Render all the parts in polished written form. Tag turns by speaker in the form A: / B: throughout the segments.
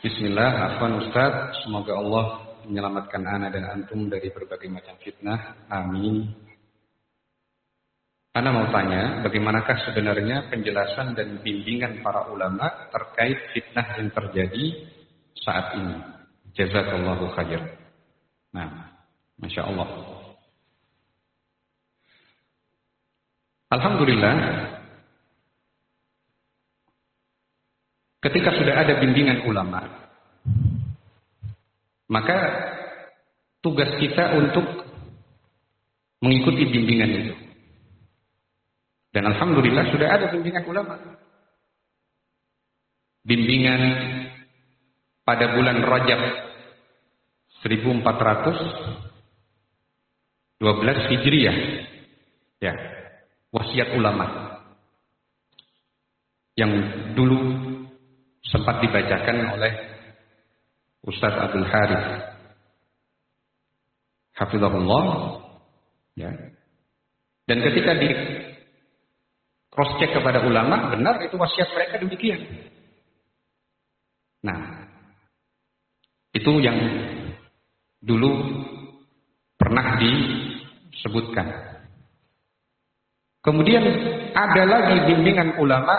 A: Bismillah, afwan Ustaz. Semoga Allah menyelamatkan ana dan antum dari berbagai macam fitnah. Amin. Ana mau tanya, bagaimanakah sebenarnya penjelasan dan bimbingan para ulama terkait fitnah yang terjadi saat ini? Jazakallahu khair. Nah, Masya Allah. Alhamdulillah, ketika sudah ada bimbingan ulama, maka tugas kita untuk mengikuti bimbingan itu. Dan alhamdulillah sudah ada bimbingan ulama. Bimbingan pada bulan Rajab 1412 Hijriah. Ya, wasiat ulama. Yang dulu sempat dibacakan oleh Ustaz Abdul Harith hafizahullah, ya. Dan ketika di cross check kepada ulama, benar itu wasiat mereka demikian. Nah, itu yang dulu pernah disebutkan. Kemudian ada lagi bimbingan ulama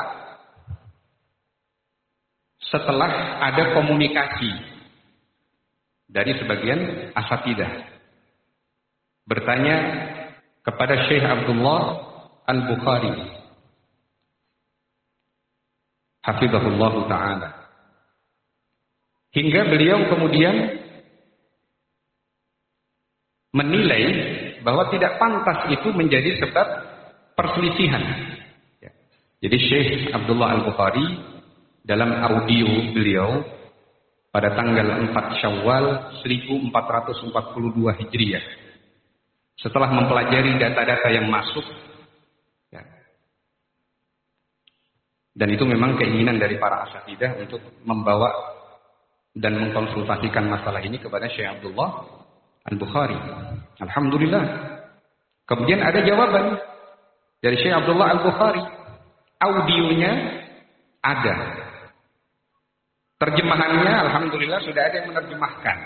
A: setelah ada komunikasi dari sebagian asatidah bertanya kepada Syekh Abdullah Al-Bukhari hafizahullah ta'ala, hingga beliau kemudian menilai bahwa tidak pantas itu menjadi sebab perselisihan. Jadi Syekh Abdullah Al-Bukhari dalam audio beliau pada tanggal 4 Syawal 1442 Hijriah, setelah mempelajari data-data yang masuk, ya, dan itu memang keinginan dari para asatidah untuk membawa dan mengkonsultasikan masalah ini kepada Syekh Abdullah Al-Bukhari. Alhamdulillah. Kemudian ada jawaban dari Syekh Abdullah Al-Bukhari. Audionya ada. Terjemahannya alhamdulillah sudah ada yang menerjemahkan.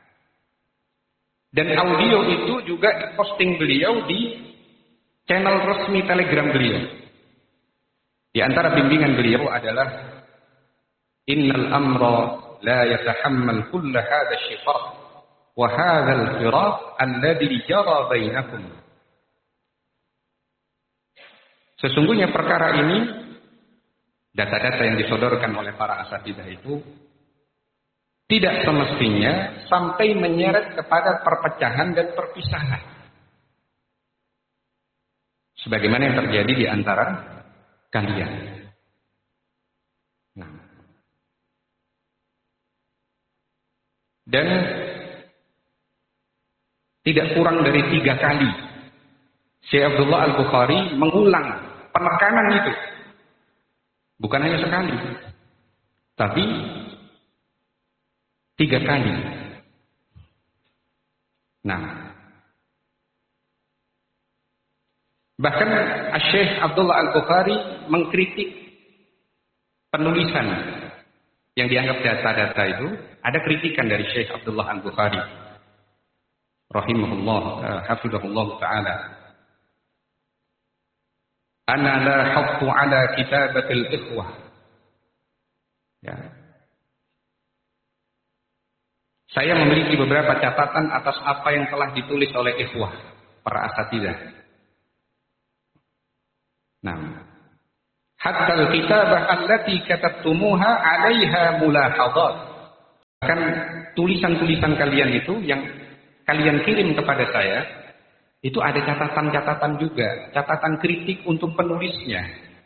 A: Dan audio itu juga diposting beliau di channel resmi Telegram beliau. Di antara bimbingan beliau adalah innal amra la yatahammal kull hadha ash-shiqaq wa hadha al-firaq alladhi jara bainakum. Sesungguhnya perkara ini, data-data yang disodorkan oleh para asatidah itu tidak semestinya sampai menyeret kepada perpecahan dan perpisahan, sebagaimana yang terjadi di antara kalian. Nah, dan tidak kurang dari 3 kali Syekh Abdullah Al-Bukhari mengulang penekanan itu. Bukan hanya sekali, tapi 3 kali. Nah, bahkan Syekh Abdullah Al-Bukhari mengkritik penulisan yang dianggap data-data itu. Ada kritikan dari Syekh Abdullah Al-Bukhari rahimahullah, hafizahullah ta'ala. Ana la haqqu ala kitabatil ikhwah. Ya. Saya memiliki beberapa catatan atas apa yang telah ditulis oleh ikhwah, para asatidah. Nah, hatta al-kitabah allati katabtumuha 'alaiha mulahadhat. Bahkan tulisan-tulisan kalian itu yang kalian kirim kepada saya, itu ada catatan-catatan juga, catatan kritik untuk penulisnya.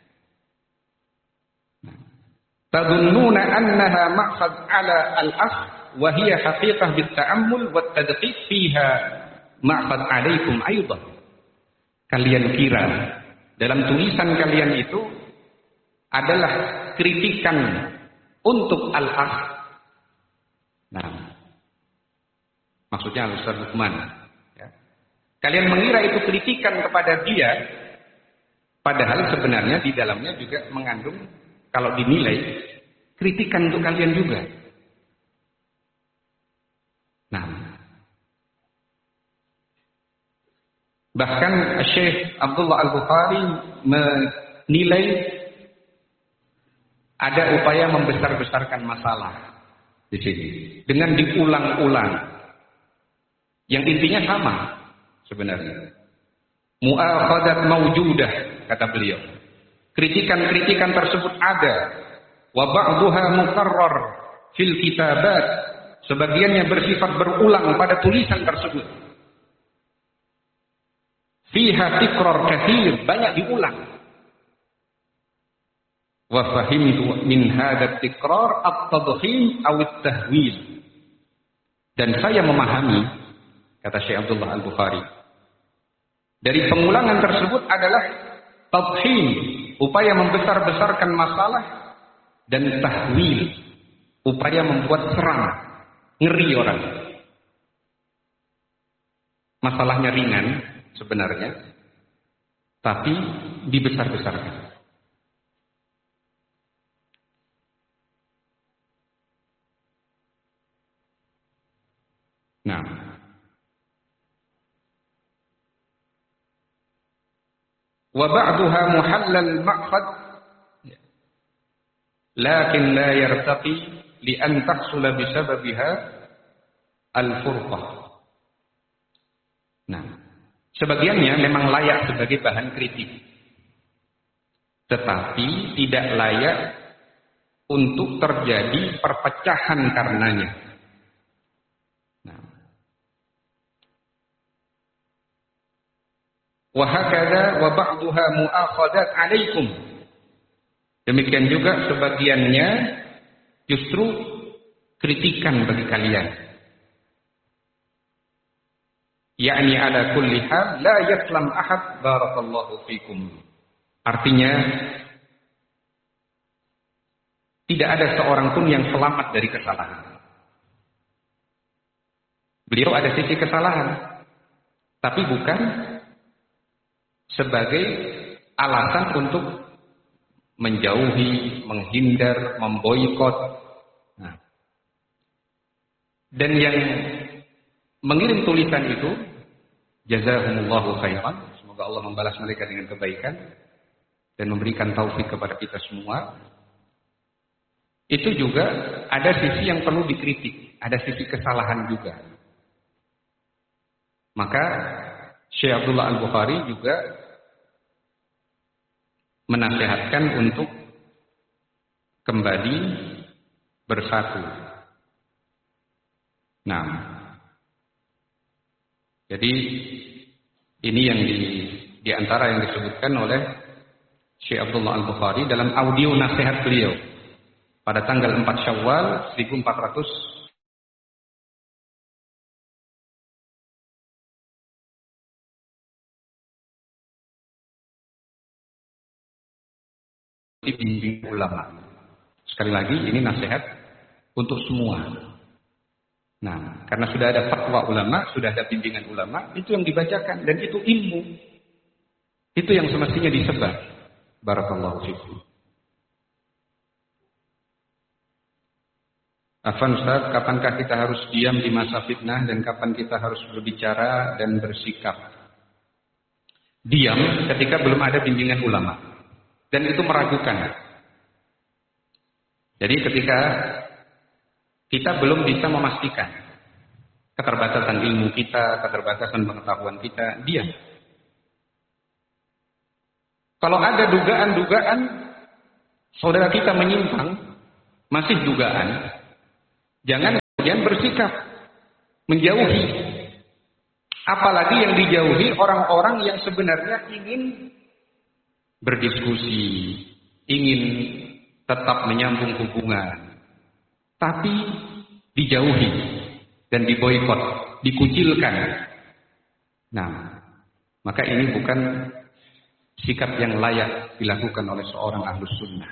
A: Tadunnuna annaha ma'khad 'ala al-asl wa hiya haqiqah bit-ta'ammul wat-tadqiq fiha ma'khad 'alaikum aidan. Kalian kira dalam tulisan kalian itu adalah kritikan untuk al-asl. Nah, maksudnya Al-Ustaz Lukman. Kalian mengira itu kritikan kepada dia, padahal sebenarnya di dalamnya juga mengandung, kalau dinilai, kritikan untuk kalian juga. Bahkan Syekh Abdullah Al-Bukhari menilai ada upaya membesar-besarkan masalah di sini dengan diulang-ulang. Yang intinya sama sebenarnya. Mu'akhadat mawjudah, kata beliau. Kritikan-kritikan tersebut ada. Wa ba'duha mukarrar fil kitabat. Sebagiannya bersifat berulang pada tulisan tersebut. Fiha tikrar katsir, banyak diulang. Wa fahimtu min hadha tikrar at-tadkhim aw at-tahwil. Dan saya memahami, kata Syekh Abdullah Al-Bukhari, dari pengulangan tersebut adalah tadkhim, upaya membesar-besarkan masalah, dan tahwil, upaya membuat seram, ngeri orang. Masalahnya ringan sebenarnya, tapi dibesar-besarkan. Nah, wa ba'daha muhallal ma'khad lakin la yartaqi li an tahsula bisababiha al-furqah. Nah, sebagiannya memang layak sebagai bahan kritik, tetapi tidak layak untuk terjadi perpecahan karenanya. Nah, wa hakadha wa ba'daha mu'akhadat 'alaikum. Demikian juga sebagiannya justru kritikan bagi kalian. Yakni ala kulli hal la yaslam ahad barakallahu fikum. Artinya tidak ada seorang pun yang selamat dari kesalahan. Beliau ada sisi kesalahan, tapi bukan sebagai alasan untuk menjauhi, menghindar, memboikot. Nah, dan yang mengirim tulisan itu, jazahumullahu khairan, semoga Allah membalas mereka dengan kebaikan dan memberikan taufik kepada kita semua. Itu juga ada sisi yang perlu dikritik, ada sisi kesalahan juga. Maka Syekh Abdullah Al-Bukhari juga menasihatkan untuk kembali bersatu. Nah, jadi ini yang di antara yang disebutkan oleh Syekh Abdullah Al-Bukhari dalam audio nasihat beliau pada tanggal 4 Syawal 1400 dibimbing ulama. Sekali lagi ini nasihat untuk semua. Nah, karena sudah ada fatwa ulama, sudah ada bimbingan ulama, itu yang dibacakan dan itu ilmu. Itu yang semestinya disebar. Barakallahu fikum. Afan Ustaz, kapankah kita harus diam di masa fitnah dan kapan kita harus berbicara dan bersikap? Diam ketika belum ada bimbingan ulama. Dan itu meragukan. Jadi ketika kita belum bisa memastikan keterbatasan ilmu kita, keterbatasan pengetahuan kita, diam. Kalau ada dugaan-dugaan saudara kita menyimpang, masih dugaan, jangan kemudian bersikap menjauhi. Apalagi yang dijauhi orang-orang yang sebenarnya ingin berdiskusi, ingin tetap menyambung hubungan, tapi dijauhi dan diboikot, dikucilkan. Nah, maka ini bukan sikap yang layak dilakukan oleh seorang ahlus sunnah.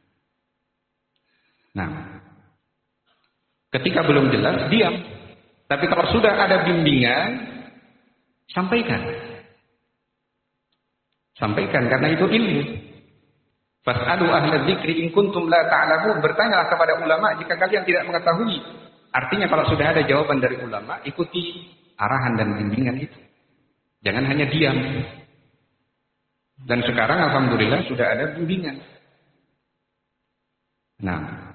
A: Nah, ketika belum jelas, diam. Tapi kalau sudah ada bimbingan, sampaikan. Sampaikan karena itu ilmu. Fas'alu ahla dzikri in kuntum la ta'lamun. Bertanyalah kepada ulama jika kalian tidak mengetahui. Artinya kalau sudah ada jawaban dari ulama, ikuti arahan dan bimbingan itu. Jangan hanya diam. Dan sekarang alhamdulillah sudah ada bimbingan. Nah,